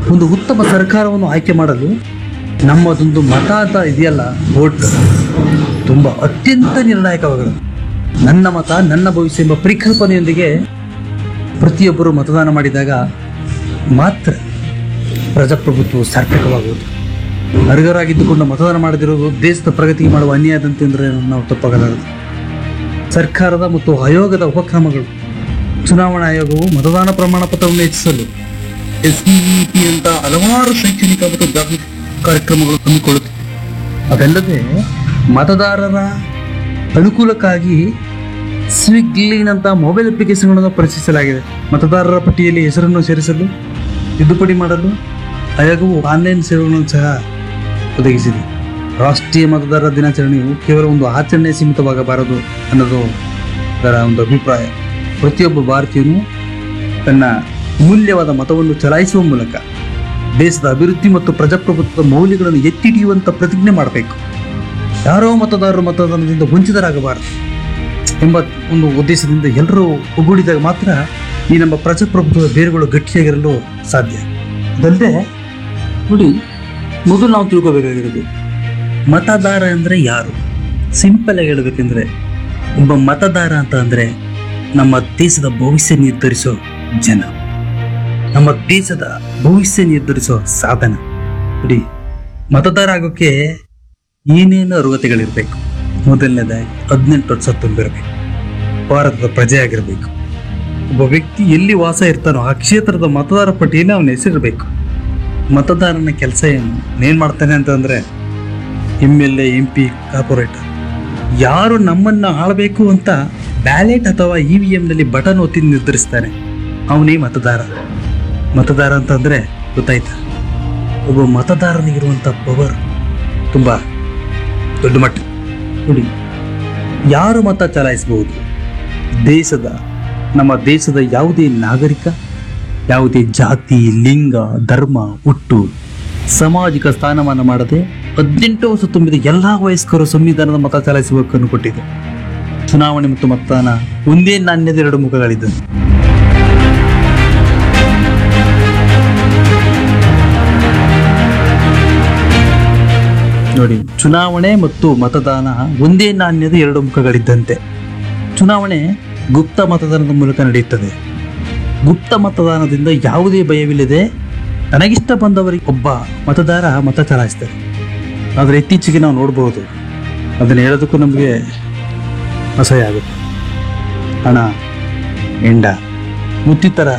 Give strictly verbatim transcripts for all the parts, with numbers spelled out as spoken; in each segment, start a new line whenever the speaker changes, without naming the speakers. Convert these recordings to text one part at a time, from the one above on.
ಒಂದು ಉತ್ತಮ ಸರ್ಕಾರವನ್ನು ಆಯ್ಕೆ ಮಾಡಲು ನಮ್ಮದೊಂದು ಮತ ಅಂತ ಇದೆಯಲ್ಲ, ವೋಟ್, ತುಂಬ ಅತ್ಯಂತ ನಿರ್ಣಾಯಕವಾಗಿದೆ. ನನ್ನ ಮತ ನನ್ನ ಭವಿಷ್ಯ ಎಂಬ ಪರಿಕಲ್ಪನೆಯೊಂದಿಗೆ ಪ್ರತಿಯೊಬ್ಬರು ಮತದಾನ ಮಾಡಿದಾಗ ಮಾತ್ರ ಪ್ರಜಾಪ್ರಭುತ್ವ ಸಾರ್ಥಕವಾಗುವುದು. ಅರ್ಹರಾಗಿದ್ದುಕೊಂಡು ಮತದಾನ ಮಾಡದಿರುವುದು ದೇಶದ ಪ್ರಗತಿಗೆ ಮಾಡುವ ಅನ್ಯಾಯದಂತೆ ಅಂದರೆ ನಾವು ತಪ್ಪಾಗಲಾರದು. ಸರ್ಕಾರದ ಮತ್ತು ಆಯೋಗದ ಉಪಕ್ರಮಗಳು. ಚುನಾವಣಾ ಆಯೋಗವು ಮತದಾನ ಪ್ರಮಾಣ ಪತ್ರವನ್ನು ಹೆಚ್ಚಿಸಲು ಎಸ್ ಇ ಪಿ ಅಂತ ಹಲವಾರು ಶೈಕ್ಷಣಿಕ ಮತ್ತು ಜಾಗೃತಿ ಕಾರ್ಯಕ್ರಮಗಳು ಹಮ್ಮಿಕೊಳ್ಳುತ್ತಿವೆ. ಅದಲ್ಲದೆ ಮತದಾರರ ಅನುಕೂಲಕ್ಕಾಗಿ ಸ್ವಿಗ್ಲಿನ್ ಅಂತ ಮೊಬೈಲ್ ಅಪ್ಲಿಕೇಶನ್ಗಳನ್ನು ಪರಿಚಯಿಸಲಾಗಿದೆ. ಮತದಾರರ ಪಟ್ಟಿಯಲ್ಲಿ ಹೆಸರನ್ನು ಸೇರಿಸಲು, ತಿದ್ದುಪಡಿ ಮಾಡಲು ಆಯೋಗವು ಆನ್ಲೈನ್ ಸೇವೆಗಳನ್ನು ಸಹ ಒದಗಿಸಿದೆ. ರಾಷ್ಟ್ರೀಯ ಮತದಾರರ ದಿನಾಚರಣೆಯು ಕೇವಲ ಒಂದು ಆಚರಣೆ ಸೀಮಿತವಾಗಬಾರದು ಅನ್ನೋದು ಅದರ ಒಂದು ಅಭಿಪ್ರಾಯ. ಪ್ರತಿಯೊಬ್ಬ ಭಾರತೀಯನು ತನ್ನ ಅಮೂಲ್ಯವಾದ ಮತವನ್ನು ಚಲಾಯಿಸುವ ಮೂಲಕ ದೇಶದ ಅಭಿವೃದ್ಧಿ ಮತ್ತು ಪ್ರಜಾಪ್ರಭುತ್ವದ ಮೌಲ್ಯಗಳನ್ನು ಎತ್ತಿ ಹಿಡಿಯುವಂಥ ಪ್ರತಿಜ್ಞೆ ಮಾಡಬೇಕು. ಯಾರೋ ಮತದಾರರು ಮತದಾನದಿಂದ ವಂಚಿತರಾಗಬಾರದು ಎಂಬ ಒಂದು ಉದ್ದೇಶದಿಂದ ಎಲ್ಲರೂ ಒಗ್ಗೂಡಿದಾಗ ಮಾತ್ರ ಈ ನಮ್ಮ ಪ್ರಜಾಪ್ರಭುತ್ವದ ಬೇರುಗಳು ಗಟ್ಟಿಯಾಗಿರಲು ಸಾಧ್ಯ. ಅದಲ್ಲದೆ ನೋಡಿ, ಮೊದಲು ನಾವು ತಿಳ್ಕೋಬೇಕಾಗಿರೋದು ಮತದಾರ ಅಂದರೆ ಯಾರು. ಸಿಂಪಲ್ ಆಗಿ ಹೇಳಬೇಕೆಂದ್ರೆ, ಒಬ್ಬ ಮತದಾರ ಅಂತ ಅಂದರೆ ನಮ್ಮ ದೇಶದ ಭವಿಷ್ಯ ನಿರ್ಧರಿಸೋ ಜನ, ನಮ್ಮ ದೇಶದ ಭವಿಷ್ಯ ನಿರ್ಧರಿಸೋ ಸಾಧನ. ನೋಡಿ, ಮತದಾರ ಆಗೋಕ್ಕೆ ಏನೇನು ಅರ್ಹತೆಗಳಿರಬೇಕು. ಮೊದಲನೇದಾಗಿ ಹದಿನೆಂಟು ವರ್ಷ ತುಂಬಿರಬೇಕು, ಭಾರತದ ಪ್ರಜೆ ಆಗಿರಬೇಕು, ಒಬ್ಬ ವ್ಯಕ್ತಿ ಎಲ್ಲಿ ವಾಸ ಇರ್ತಾನೋ ಆ ಕ್ಷೇತ್ರದ ಮತದಾರ ಪಟ್ಟಿಯಲ್ಲಿ ಅವನ ಹೆಸರಿರಬೇಕು. ಮತದಾರನ ಕೆಲಸ ಏನು ಏನ್ ಮಾಡ್ತಾನೆ ಅಂತಂದ್ರೆ, M L A, M P, corporate ಯಾರು ನಮ್ಮನ್ನ ಆಳಬೇಕು ಅಂತ ಬ್ಯಾಲೆಟ್ ಅಥವಾ ಇ ವಿ ಎಂನಲ್ಲಿ ಬಟನ್ ಒತ್ತಿ ನಿರ್ಧರಿಸ್ತಾನೆ, ಅವನೇ ಮತದಾರ. ಮತದಾರ ಅಂತಂದ್ರೆ ಗೊತ್ತಾಯ್ತಾ, ಒಬ್ಬ ಮತದಾರನಿಗಿರುವಂಥ ಪವರ್ ತುಂಬ ದೊಡ್ಡ ಮಟ್ಟ. ನೋಡಿ, ಯಾರು ಮತ ಚಲಾಯಿಸಬಹುದು? ದೇಶದ ನಮ್ಮ ದೇಶದ ಯಾವುದೇ ನಾಗರಿಕ, ಯಾವುದೇ ಜಾತಿ, ಲಿಂಗ, ಧರ್ಮ, ಹುಟ್ಟು, ಸಾಮಾಜಿಕ ಸ್ಥಾನಮಾನ ಮಾಡದೆ ಹದಿನೆಂಟು ವರ್ಷ ತುಂಬಿದ ಎಲ್ಲಾ ವಯಸ್ಕರು ಸಂವಿಧಾನದ ಮತ ಚಲಾಯಿಸುವ ಹಕ್ಕನ್ನು ಕೊಟ್ಟಿದೆ. ಚುನಾವಣೆ ಮತ್ತು ಮತದಾನ ಒಂದೇ ನಾಣ್ಯದ ಎರಡು ಮುಖಗಳಿದ್ದವು. ನೋಡಿ, ಚುನಾವಣೆ ಮತ್ತು ಮತದಾನ ಒಂದೇ ನಾಣ್ಯದ ಎರಡು ಮುಖಗಳಿದ್ದಂತೆ. ಚುನಾವಣೆ ಗುಪ್ತ ಮತದಾನದ ಮೂಲಕ ನಡೆಯುತ್ತದೆ. ಗುಪ್ತ ಮತದಾನದಿಂದ ಯಾವುದೇ ಭಯವಿಲ್ಲದೆ ತನಗಿಷ್ಟ ಬಂದವರಿಗೆ ಒಬ್ಬ ಮತದಾರ ಮತ ಚಲಾಯಿಸ್ತಾರೆ. ಆದರೆ ಇತ್ತೀಚೆಗೆ ನಾವು ನೋಡ್ಬೋದು, ಅದನ್ನು ಹೇಳೋದಕ್ಕೂ ನಮಗೆ ಅಸಹ್ಯ ಆಗುತ್ತೆ. ಹಣ, ಹೆಂಡ ಮತ್ತಿತರ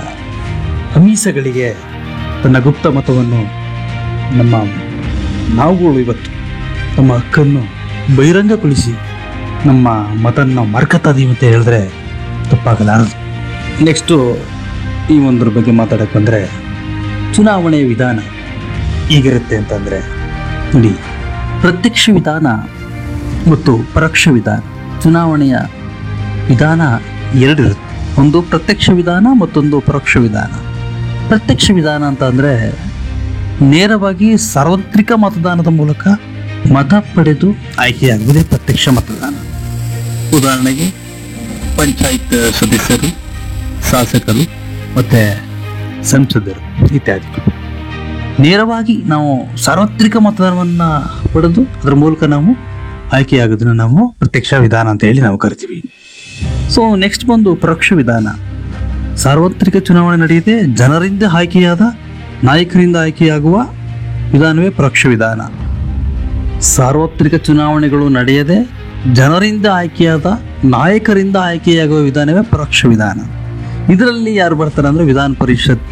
ಅಮೀಸಗಳಿಗೆ ತನ್ನ ಗುಪ್ತ ಮತವನ್ನು ನಮ್ಮ ನಾವುಗಳು ಇವತ್ತು ನಮ್ಮ ಹಕ್ಕನ್ನು ಬಹಿರಂಗಗೊಳಿಸಿ ನಮ್ಮ ಮತನ್ನು ನಾವು ಮರ್ಕತ್ತಾ ಇದೀವಿ ಅಂತ ಹೇಳಿದ್ರೆ ತಪ್ಪಾಗಲಾರದು. ನೆಕ್ಸ್ಟು ಈ ಒಂದ್ರ ಬಗ್ಗೆ ಮಾತಾಡಕ್ಕೆ ಬಂದರೆ, ಚುನಾವಣೆಯ ವಿಧಾನ ಹೇಗಿರುತ್ತೆ ಅಂತಂದರೆ, ನೋಡಿ, ಪ್ರತ್ಯಕ್ಷ ವಿಧಾನ ಮತ್ತು ಪರೋಕ್ಷ ವಿಧಾನ. ಚುನಾವಣೆಯ ವಿಧಾನ ಎರಡಿರುತ್ತೆ, ಒಂದು ಪ್ರತ್ಯಕ್ಷ ವಿಧಾನ ಮತ್ತೊಂದು ಪರೋಕ್ಷ ವಿಧಾನ. ಪ್ರತ್ಯಕ್ಷ ವಿಧಾನ ಅಂತ ಅಂದರೆ ನೇರವಾಗಿ ಸಾರ್ವತ್ರಿಕ ಮತದಾನದ ಮೂಲಕ ಮತ ಪಡೆದು ಆಯ್ಕೆಯಾಗುವುದೇ ಪ್ರತ್ಯಕ್ಷ ಮತದಾನ. ಉದಾಹರಣೆಗೆ ಪಂಚಾಯತ್ ಸದಸ್ಯರು, ಶಾಸಕರು ಮತ್ತು ಸಂಸದರು ಇತ್ಯಾದಿಗಳು ನೇರವಾಗಿ ನಾವು ಸಾರ್ವತ್ರಿಕ ಮತದಾನವನ್ನು ಪಡೆದು ಅದರ ಮೂಲಕ ನಾವು ಆಯ್ಕೆಯಾಗೋದನ್ನು ನಾವು ಪ್ರತ್ಯಕ್ಷ ವಿಧಾನ ಅಂತ ಹೇಳಿ ನಾವು ಕರಿತೀವಿ. ಸೊ ನೆಕ್ಸ್ಟ್ ಬಂದು ಪರೋಕ್ಷ ವಿಧಾನ. ಸಾರ್ವತ್ರಿಕ ಚುನಾವಣೆ ನಡೆಯದೆ ಜನರಿಂದ ಆಯ್ಕೆಯಾದ ನಾಯಕರಿಂದ ಆಯ್ಕೆಯಾಗುವ ವಿಧಾನವೇ ಪರೋಕ್ಷ ವಿಧಾನ. ಸಾರ್ವತ್ರಿಕ ಚುನಾವಣೆಗಳು ನಡೆಯದೆ ಜನರಿಂದ ಆಯ್ಕೆಯಾದ ನಾಯಕರಿಂದ ಆಯ್ಕೆಯಾಗುವ ವಿಧಾನವೇ ಪರೋಕ್ಷ ವಿಧಾನ. ಇದರಲ್ಲಿ ಯಾರು ಬರ್ತಾರೆ ಅಂದರೆ ವಿಧಾನ ಪರಿಷತ್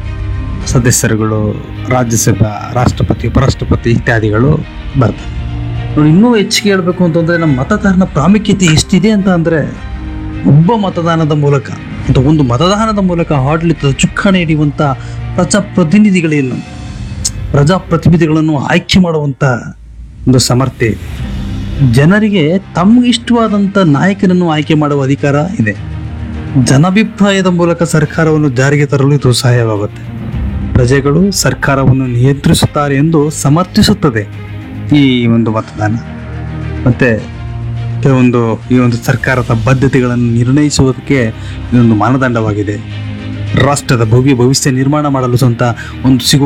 ಸದಸ್ಯರುಗಳು, ರಾಜ್ಯಸಭಾ, ರಾಷ್ಟ್ರಪತಿ, ಉಪರಾಷ್ಟ್ರಪತಿ ಇತ್ಯಾದಿಗಳು ಬರ್ತಾರೆ. ನೋಡಿ, ಇನ್ನೂ ಹೆಚ್ಚಿಗೆ ಹೇಳಬೇಕು ಅಂತಂದರೆ ನಮ್ಮ ಮತದಾರನ ಪ್ರಾಮುಖ್ಯತೆ ಎಷ್ಟಿದೆ ಅಂತ ಅಂದರೆ, ಒಬ್ಬ ಮತದಾನದ ಮೂಲಕ ಅಥವಾ ಒಂದು ಮತದಾನದ ಮೂಲಕ ಆಡಳಿತದ ಚುಕ್ಕಾಣಿ ಹಿಡಿಯುವಂಥ ಪ್ರಜಾಪ್ರತಿನಿಧಿಗಳಿಲ್ಲ, ಪ್ರಜಾಪ್ರತಿನಿಧಿಗಳನ್ನು ಆಯ್ಕೆ ಮಾಡುವಂಥ ಒಂದು ಸಮರ್ಥ್ಯ ಇದೆ. ಜನರಿಗೆ ತಮ್ಗೆ ಇಷ್ಟವಾದಂಥ ನಾಯಕನನ್ನು ಆಯ್ಕೆ ಮಾಡುವ ಅಧಿಕಾರ ಇದೆ. ಜನಾಭಿಪ್ರಾಯದ ಮೂಲಕ ಸರ್ಕಾರವನ್ನು ಜಾರಿಗೆ ತರಲು ಇದು ಸಹಾಯವಾಗುತ್ತೆ. ಪ್ರಜೆಗಳು ಸರ್ಕಾರವನ್ನು ನಿಯಂತ್ರಿಸುತ್ತಾರೆ ಎಂದು ಸಮರ್ಥಿಸುತ್ತದೆ ಈ ಒಂದು ಮತದಾನ. ಮತ್ತೆ ಕೆಲವೊಂದು ಈ ಒಂದು ಸರ್ಕಾರದ ಬದ್ಧತೆಗಳನ್ನು ನಿರ್ಣಯಿಸುವುದಕ್ಕೆ ಇದೊಂದು ಮಾನದಂಡವಾಗಿದೆ. ರಾಷ್ಟ್ರದ ಭವ್ಯ ಭವಿಷ್ಯ ನಿರ್ಮಾಣ ಮಾಡಲು ಸ್ವಂತ ಒಂದು ಸಿಗುವ